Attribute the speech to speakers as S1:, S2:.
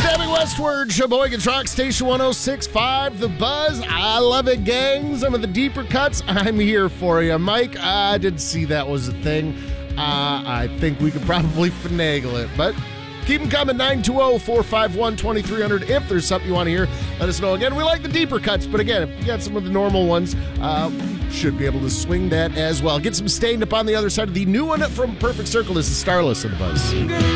S1: Jamming westward, Sheboygan's Rock Station 106.5, The Buzz. I love it, gang. Some of the deeper cuts, I'm here for you. Mike, I didn't see that was a thing. I think we could probably finagle it, but keep them coming. 920-451-2300. If there's something you want to hear, let us know. Again, we like the deeper cuts, but again, if you got some of the normal ones, we should be able to swing that as well. Get some Stained Up on the other side of the new one from Perfect Circle. This is Starless in The Buzz.